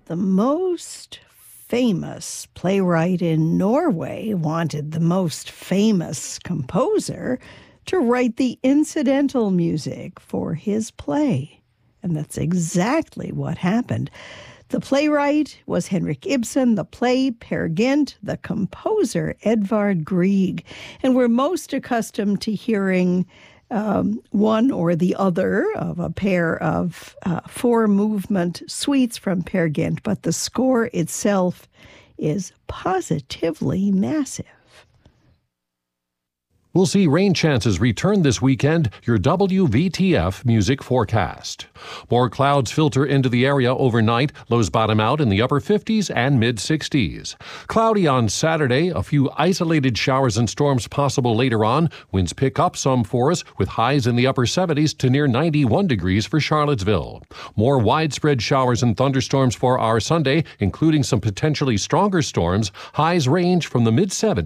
The most famous playwright in Norway wanted the most famous composer to write the incidental music for his play. And that's exactly what happened. The playwright was Henrik Ibsen, the play Peer Gynt, the composer Edvard Grieg. And we're most accustomed to hearing one or the other of a pair of four-movement suites from Peer Gynt, but the score itself is positively massive. We'll see rain chances return this weekend. Your WVTF music forecast. More clouds filter into the area overnight. Lows bottom out in the upper 50s and mid-60s. Cloudy on Saturday. A few isolated showers and storms possible later on. Winds pick up some for us with highs in the upper 70s to near 91 degrees for Charlottesville. More widespread showers and thunderstorms for our Sunday, including some potentially stronger storms. Highs range from the mid-70s.